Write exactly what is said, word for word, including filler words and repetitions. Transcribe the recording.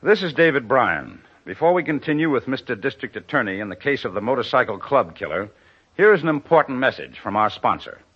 This is David Bryan. Before we continue with Mister District Attorney in the case of the motorcycle club killer, here is an important message from our sponsor.